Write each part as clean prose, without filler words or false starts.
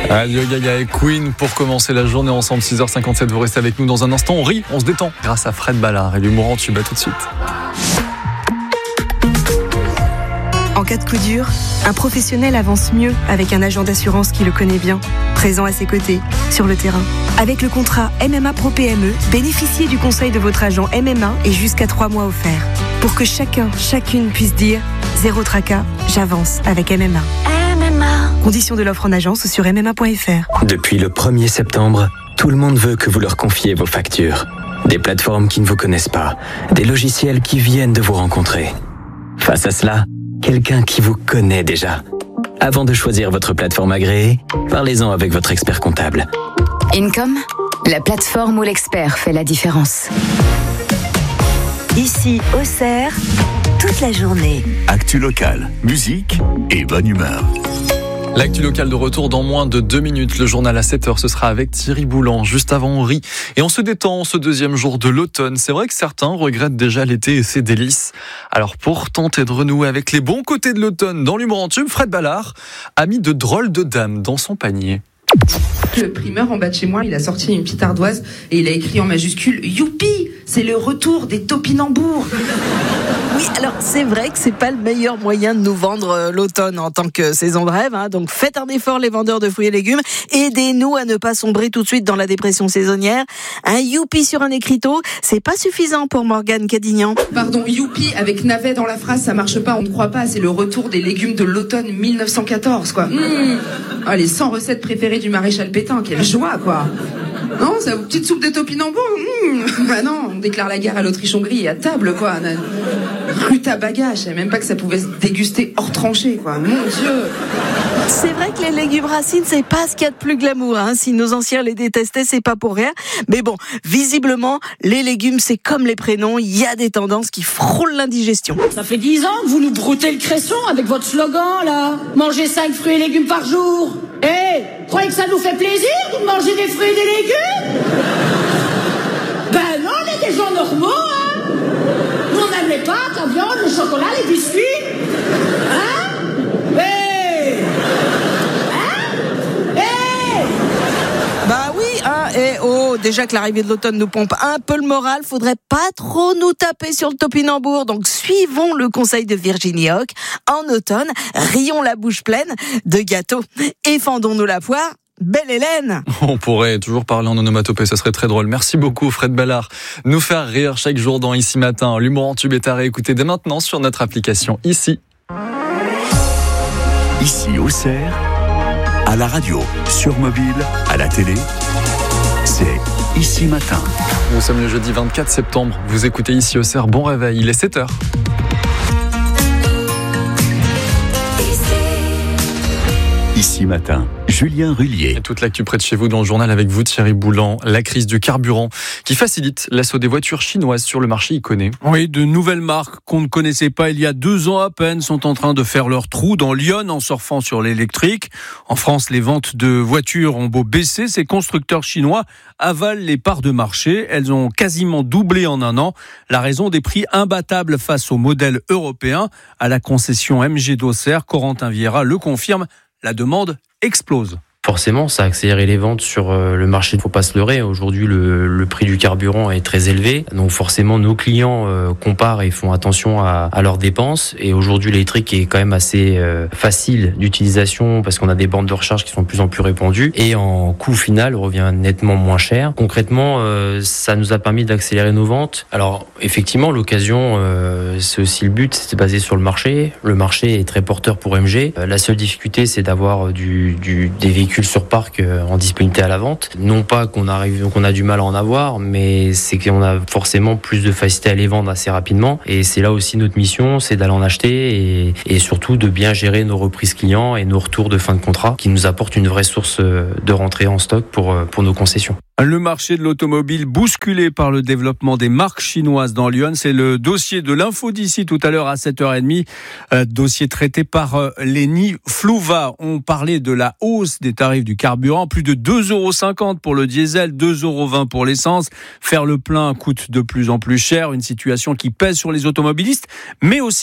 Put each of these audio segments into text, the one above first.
Radio Gaga et Queen pour commencer la journée ensemble, 6h57. Vous restez avec nous dans un instant. On rit, on se détend grâce à Fred Ballard et l'humour en tube. À tout de suite. En cas de coup dur, un professionnel avance mieux avec un agent d'assurance qui le connaît bien, présent à ses côtés, sur le terrain. Avec le contrat MMA Pro PME, bénéficiez du conseil de votre agent MMA et jusqu'à 3 mois offerts. Pour que chacune puisse dire « Zéro tracas, j'avance avec MMA ». Conditions de l'offre en agence ou sur mma.fr. Depuis le 1er septembre, tout le monde veut que vous leur confiez vos factures. Des plateformes qui ne vous connaissent pas, des logiciels qui viennent de vous rencontrer. Face à cela, quelqu'un qui vous connaît déjà. Avant de choisir votre plateforme agréée, parlez-en avec votre expert comptable. Income, la plateforme où l'expert fait la différence. Ici, Auxerre, toute la journée. Actu locale, musique et bonne humeur. L'actu locale de retour dans moins de 2 minutes. Le journal à 7h, ce sera avec Thierry Boulan. Juste avant, on rit. Et on se détend ce deuxième jour de l'automne. C'est vrai que certains regrettent déjà l'été et ses délices. Alors pour tenter de renouer avec les bons côtés de l'automne dans l'humour en tube, Fred Ballard a mis de drôles de dames dans son panier. Le primeur en bas de chez moi, il a sorti une petite ardoise et il a écrit en majuscule « Youpi, c'est le retour des topinambours ». Oui, alors c'est vrai que c'est pas le meilleur moyen de nous vendre l'automne en tant que saison de rêve, hein. Donc faites un effort les vendeurs de fruits et légumes, aidez-nous à ne pas sombrer tout de suite dans la dépression saisonnière. Un youpi sur un écriteau, c'est pas suffisant pour Morgane Cadignan. Pardon, youpi avec navet dans la phrase, ça marche pas, on ne croit pas, c'est le retour des légumes de l'automne 1914 quoi. Ah, les 100 recettes préférées du maréchal Pétain, quelle joie quoi. Non, c'est une petite soupe de topinambours. Bah non, on déclare la guerre à l'Autriche-Hongrie et à table quoi. Rutabaga, je savais même pas que ça pouvait se déguster hors tranchée quoi. Mon Dieu. C'est vrai que les légumes racines, c'est pas ce qu'il y a de plus glamour, hein. Si nos anciens les détestaient, c'est pas pour rien. Mais bon, visiblement, les légumes, c'est comme les prénoms, il y a des tendances qui frôlent l'indigestion. Ça fait 10 ans que vous nous broutez le cresson avec votre slogan, là. Mangez 5 fruits et légumes par jour. Croyez que ça nous fait plaisir de manger des fruits et des légumes? Ben non, on est des gens normaux, hein. Nous, on aime les pâtes, la viande, le chocolat, les biscuits. Hein? Bah oui, hein, déjà que l'arrivée de l'automne nous pompe un peu le moral, faudrait pas trop nous taper sur le topinambour. Donc suivons le conseil de Virginie Hoc. En automne, rions la bouche pleine de gâteaux et fendons-nous la poire. Belle Hélène! On pourrait toujours parler en onomatopée, ça serait très drôle. Merci beaucoup Fred Ballard. Nous faire rire chaque jour dans Ici Matin. L'humour en tube est à réécouter dès maintenant sur notre application Ici. Ici Auxerre, à la radio, sur mobile, à la télé, c'est Ici Matin. Nous sommes le jeudi 24 septembre. Vous écoutez Ici Auxerre, bon réveil, il est 7h. Ici Matin, Julien Rullier. Et toute l'actu près de chez vous dans le journal avec vous Thierry Boulan. La crise du carburant qui facilite l'assaut des voitures chinoises sur le marché iconé. Oui, de nouvelles marques qu'on ne connaissait pas il y a 2 ans à peine sont en train de faire leur trou dans Lyon en surfant sur l'électrique. En France, les ventes de voitures ont beau baisser, ces constructeurs chinois avalent les parts de marché. Elles ont quasiment doublé en 1 an. La raison des prix imbattables face au modèle européen. À la concession MG d'Auxerre, Corentin Vieira le confirme. La demande explose. Forcément, ça a accéléré les ventes sur le marché. Il ne faut pas se leurrer. Aujourd'hui, le prix du carburant est très élevé. Donc forcément, nos clients comparent et font attention à leurs dépenses. Et aujourd'hui, l'électrique est quand même assez facile d'utilisation parce qu'on a des bornes de recharge qui sont de plus en plus répandues. Et en coût final, revient nettement moins cher. Concrètement, ça nous a permis d'accélérer nos ventes. Alors effectivement, l'occasion, c'est aussi le but, c'est basé sur le marché. Le marché est très porteur pour MG. La seule difficulté, c'est d'avoir des véhicules sur parc en disponibilité à la vente. Non pas qu'on a du mal à en avoir, mais c'est qu'on a forcément plus de facilité à les vendre assez rapidement. Et c'est là aussi notre mission, c'est d'aller en acheter et surtout de bien gérer nos reprises clients et nos retours de fin de contrat qui nous apportent une vraie source de rentrée en stock pour nos concessions. Le marché de l'automobile bousculé par le développement des marques chinoises dans Lyon, c'est le dossier de l'info d'ici tout à l'heure à 7h30. Dossier traité par Lénie Flouva. On parlait de la hausse des tarifs du carburant, plus de 2,50 € pour le diesel, 2,20 € pour l'essence. Faire le plein coûte de plus en plus cher, une situation qui pèse sur les automobilistes, mais aussi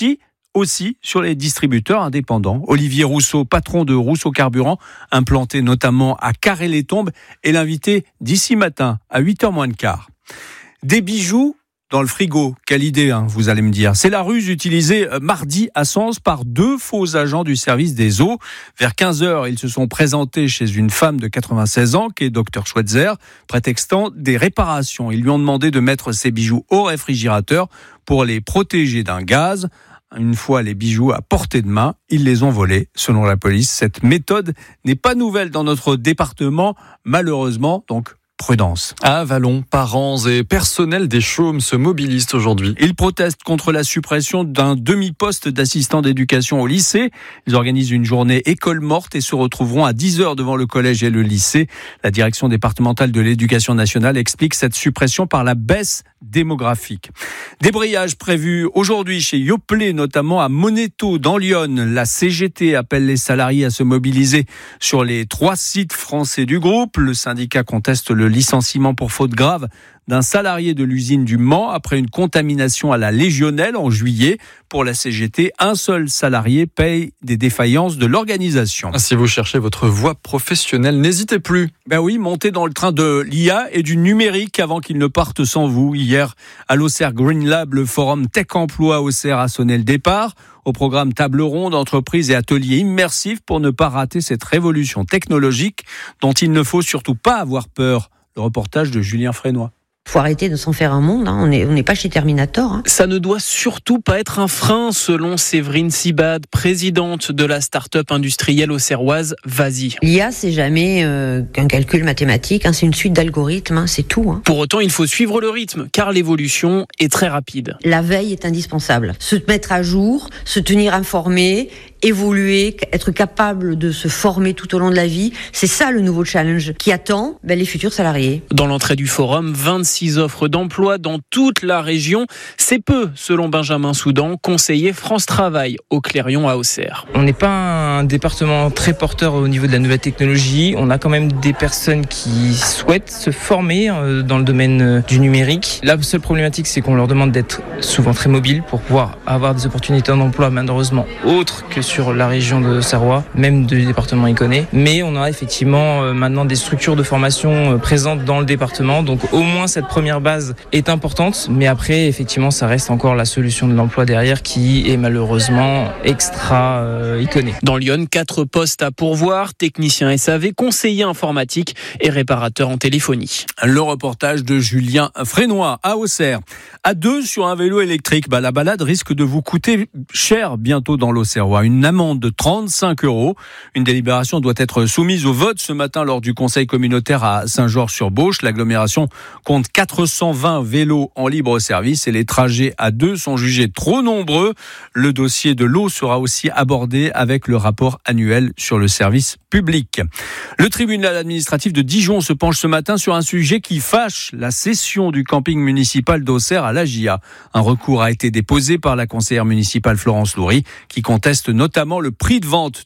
aussi sur les distributeurs indépendants. Olivier Rousseau, patron de Rousseau Carburant, implanté notamment à Carré-les-Tombes, est l'invité d'ici matin à 8h moins le quart. Des bijoux dans le frigo. Quelle idée, vous allez me dire. C'est la ruse utilisée mardi à Sens par 2 faux agents du service des eaux. Vers 15h, ils se sont présentés chez une femme de 96 ans, qui est Dr Schweitzer, prétextant des réparations. Ils lui ont demandé de mettre ses bijoux au réfrigérateur pour les protéger d'un gaz. Une fois les bijoux à portée de main, ils les ont volés. Selon la police, cette méthode n'est pas nouvelle dans notre département, malheureusement, donc prudence. À Vallon, parents et personnel des chômes se mobilisent aujourd'hui. Ils protestent contre la suppression d'un demi-poste d'assistant d'éducation au lycée. Ils organisent une journée école morte et se retrouveront à 10h devant le collège et le lycée. La direction départementale de l'éducation nationale explique cette suppression par la baisse démographique. Débrayage prévu aujourd'hui chez Yoplait, notamment à Moneto dans l'Yonne. La CGT appelle les salariés à se mobiliser sur les 3 sites français du groupe. Le syndicat conteste le licenciement pour faute grave d'un salarié de l'usine du Mans après une contamination à la Légionnelle en juillet. Pour la CGT, un seul salarié paye des défaillances de l'organisation. Si vous cherchez votre voie professionnelle, n'hésitez plus. Oui, montez dans le train de l'IA et du numérique avant qu'ils ne partent sans vous. Hier, à l'Auxerre Green Lab, le forum Tech Emploi Auxerre a sonné le départ. Au programme table ronde, entreprises et ateliers immersifs pour ne pas rater cette révolution technologique dont il ne faut surtout pas avoir peur. Le reportage de Julien Frénois. Faut arrêter de s'en faire un monde, on n'est pas chez Terminator. Ça ne doit surtout pas être un frein, selon Séverine Sibad, présidente de la start-up industrielle auxerroise Vasi. L'IA, c'est jamais qu'un calcul mathématique, c'est une suite d'algorithmes, c'est tout. Pour autant, il faut suivre le rythme, car l'évolution est très rapide. La veille est indispensable. Se mettre à jour, se tenir informé, évoluer, être capable de se former tout au long de la vie, c'est ça le nouveau challenge qui attend les futurs salariés. Dans l'entrée du forum, 26 offres d'emploi dans toute la région. C'est peu, selon Benjamin Soudan, conseiller France Travail au Clairion à Auxerre. On n'est pas un département très porteur au niveau de la nouvelle technologie. On a quand même des personnes qui souhaitent se former dans le domaine du numérique. La seule problématique, c'est qu'on leur demande d'être souvent très mobiles pour pouvoir avoir des opportunités d'emploi, malheureusement, autres que sur la région de Sarrois, même du département Iconais. Mais on a effectivement maintenant des structures de formation présentes dans le département. Donc au moins cette première base est importante. Mais après, effectivement, ça reste encore la solution de l'emploi derrière qui est malheureusement extra Iconais. Dans Lyon, 4 postes à pourvoir, technicien SAV, conseiller informatique et réparateur en téléphonie. Le reportage de Julien Frénois à Auxerre. À 2 sur un vélo électrique, la balade risque de vous coûter cher bientôt dans l'Auxerrois. Une amende de 35 €. Une délibération doit être soumise au vote ce matin lors du conseil communautaire à Saint-Georges-sur-Beauche. L'agglomération compte 420 vélos en libre service et les trajets à 2 sont jugés trop nombreux. Le dossier de l'eau sera aussi abordé avec le rapport annuel sur le service public. Le tribunal administratif de Dijon se penche ce matin sur un sujet qui fâche, la cession du camping municipal d'Auxerre à l'Agia. Un recours a été déposé par la conseillère municipale Florence Loury qui conteste notamment le prix de vente,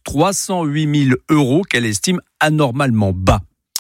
308 000 € qu'elle estime anormalement bas.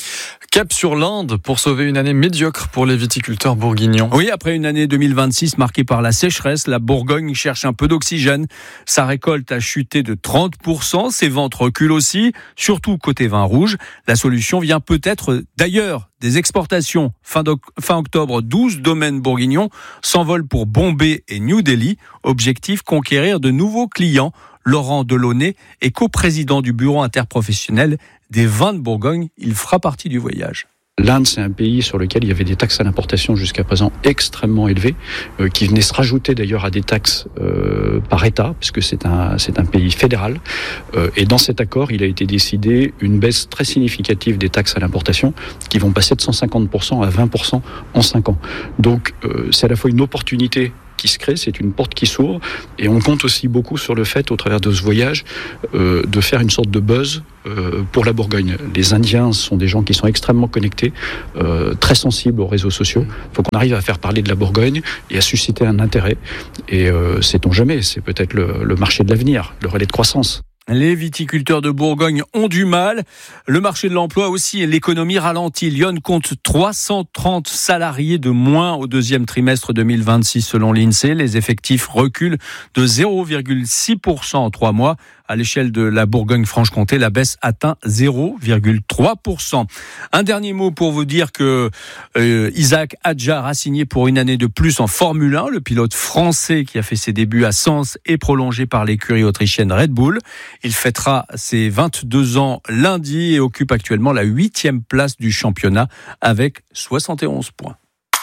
Cap sur l'Inde pour sauver une année médiocre pour les viticulteurs bourguignons. Oui, après une année 2026 marquée par la sécheresse, la Bourgogne cherche un peu d'oxygène. Sa récolte a chuté de 30%, ses ventes reculent aussi, surtout côté vin rouge. La solution vient peut-être d'ailleurs des exportations. Fin octobre, 12 domaines bourguignons s'envolent pour Bombay et New Delhi. Objectif, conquérir de nouveaux clients. Laurent Delaunay est coprésident du bureau interprofessionnel des vins de Bourgogne. Il fera partie du voyage. L'Inde, c'est un pays sur lequel il y avait des taxes à l'importation jusqu'à présent extrêmement élevées, qui venaient se rajouter d'ailleurs à des taxes par État, puisque c'est un pays fédéral. Et dans cet accord, il a été décidé une baisse très significative des taxes à l'importation, qui vont passer de 150% à 20% en 5 ans. Donc, c'est à la fois une opportunité qui se crée, c'est une porte qui s'ouvre, et on compte aussi beaucoup sur le fait, au travers de ce voyage, de faire une sorte de buzz pour la Bourgogne. Les Indiens sont des gens qui sont extrêmement connectés, très sensibles aux réseaux sociaux. Il faut qu'on arrive à faire parler de la Bourgogne et à susciter un intérêt. Et sait-on jamais, c'est peut-être le marché de l'avenir, le relais de croissance. Les viticulteurs de Bourgogne ont du mal. Le marché de l'emploi aussi et l'économie ralentit. Lyon compte 330 salariés de moins au deuxième trimestre 2026 selon l'INSEE. Les effectifs reculent de 0,6% en 3 mois. À l'échelle de la Bourgogne-Franche-Comté, la baisse atteint 0,3%. Un dernier mot pour vous dire que Isaac Hadjar a signé pour une année de plus en Formule 1. Le pilote français qui a fait ses débuts à Sens est prolongé par l'écurie autrichienne Red Bull. Il fêtera ses 22 ans lundi et occupe actuellement la 8e place du championnat avec 71 points.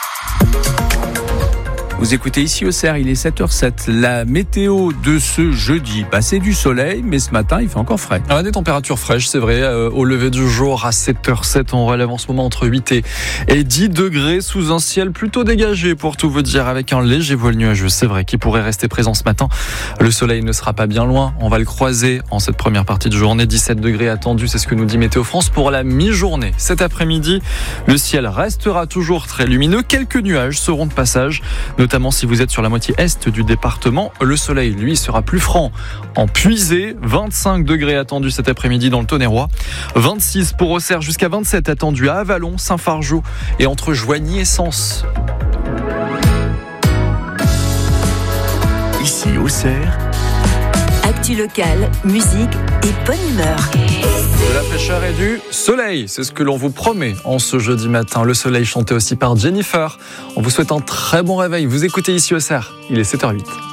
Vous écoutez ici au CER, il est 7h07. La météo de ce jeudi, c'est du soleil, mais ce matin, il fait encore frais. Des températures fraîches, c'est vrai. Au lever du jour, à 7h07, on relève en ce moment entre 8 et 10 degrés sous un ciel plutôt dégagé, pour tout vous dire, avec un léger voile nuageux. C'est vrai qu'il pourrait rester présent ce matin. Le soleil ne sera pas bien loin. On va le croiser en cette première partie de journée. 17 degrés attendus, c'est ce que nous dit Météo France pour la mi-journée. Cet après-midi, le ciel restera toujours très lumineux. Quelques nuages seront de passage, notamment si vous êtes sur la moitié est du département. Le soleil, lui, sera plus franc en Puisée. 25 degrés attendus cet après-midi dans le Tonnerrois. 26 pour Auxerre, jusqu'à 27 attendus à Avallon, Saint-Fargeau et entre Joigny et Sens. Ici Auxerre, actu locale, musique et bonne humeur. De la fraîcheur et du soleil, c'est ce que l'on vous promet en ce jeudi matin. Le soleil chanté aussi par Jennifer. On vous souhaite un très bon réveil. Vous écoutez ici Auxerre, il est 7h08.